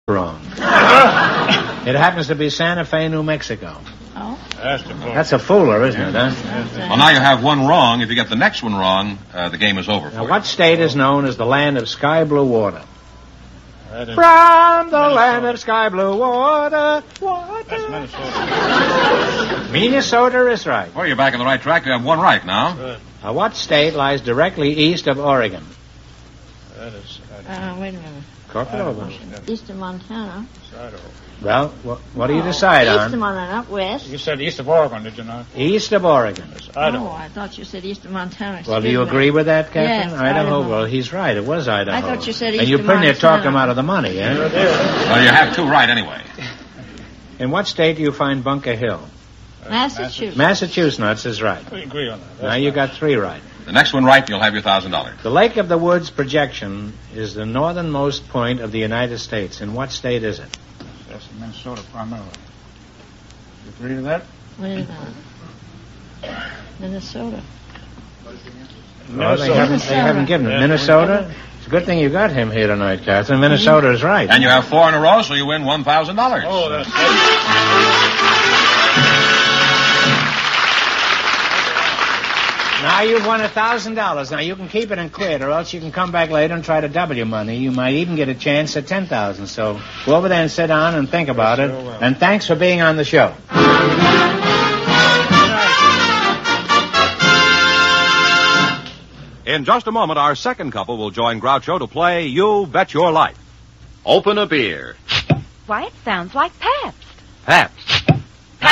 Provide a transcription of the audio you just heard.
wrong. It happens to be Santa Fe, New Mexico. Oh? That's a fooler, isn't it, huh? Well, now you have one wrong. If you get the next one wrong, the game is over for Now, you. what state is known as the land of sky blue water? From the land of sky blue water. That's Minnesota. Minnesota is right. Well, you're back on the right track. You have one right now. Now, what state lies directly east of Oregon? That is Wait a minute. Corporal. East of Montana. Well, what do you decide East on? of Montana, west. You said east of Oregon, did you not? East of Oregon. It's Oh, Idaho. I thought you said east of Montana. Well, do you agree with that, Captain? Yes, Idaho. Idaho. Well, he's right. It was Idaho. I thought you said And east you of pretty near Montana. talked him out of the money, eh? Well, you have two right anyway. In what state do you find Bunker Hill? Massachusetts. Massachusetts is right. We agree on that. Now you got three right. The next one right, you'll have your $1,000. The Lake of the Woods projection is the northernmost point of the United States. In what state is it? That's in Minnesota primarily. You agree to that? Wait a minute. Minnesota. No, they haven't given it. Minnesota? It's a good thing you got him here tonight, Catherine. Minnesota is right. And you have four in a row, so you win $1,000. Oh, that's Now you've won $1,000. Now you can keep it and clear it, or else you can come back later and try to double your money. You might even get a chance at $10,000. So go over there and sit down and think about it. And thanks for being on the show. In just a moment, our second couple will join Groucho to play You Bet Your Life. Open a beer. Why, it sounds like Pabst. Pabst.